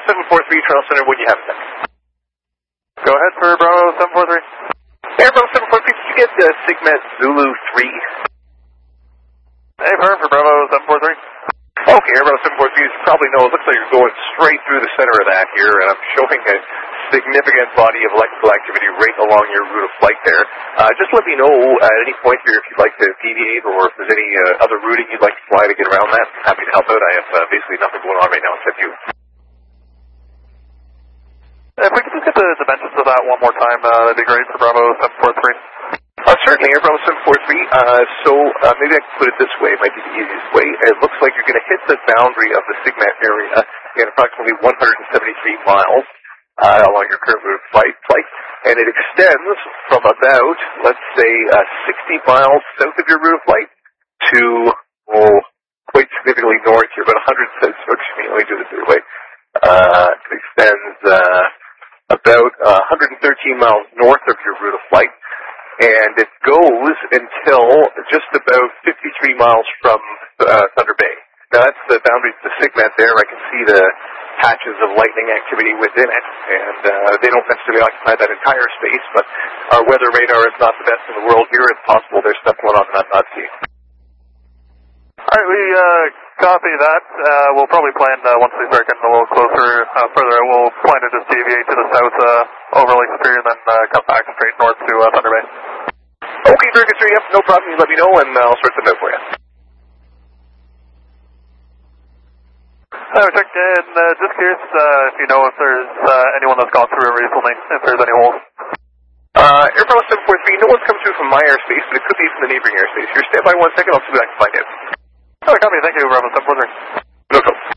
743 Trail Center, when you have it. Go ahead for Bravo 743. Air Bravo 743, did you get Sigmet Zulu 3? Hey, Vern for Bravo 743. Okay, Air Bravo 743, as you probably know, it looks like you're going straight through the center of that here, and I'm showing a significant body of electrical activity right along your route of flight there. Just let me know at any point here if you'd like to deviate or if there's any other routing you'd like to fly to get around that. I'm happy to help out. I have basically nothing going on right now except you. If we could just get the dimensions of that one more time, that'd be great for Bravo 743. Certainly, Air Bravo 743. So maybe I can put it this way, it might be the easiest way. It looks like you're going to hit the boundary of the Sigmet area in approximately 173 miles along your current route of flight, and it extends from about, let's say, 60 miles south of your route of flight to, quite significantly north here, about 100, excuse me, let me do this the other way. It extends about 113 miles north of your route of flight, and it goes until just about 53 miles from Thunder Bay. Now that's the boundary to the Sigmet there. I can see the patches of lightning activity within it, and they don't necessarily occupy that entire space, but our weather radar is not the best in the world here. It's possible there's stuff going on that I'm not seeing. All right, we copy that. We'll probably plan, once we start getting a little closer, further, we'll plan to just deviate to the south over Lake Superior and then come back straight north to Thunder Bay. Okay, very good, sir. Yep, no problem. You let me know, and I'll sort them out for you. Check, and just curious if you know if there's anyone that's gone through it recently, if there's any holes. Air Bravo 743, no one's come through from my airspace, but it could be from the neighboring airspace. Here, stand by 1 second, I'll see what I can find out. All right, copy. Thank you, Bravo 743.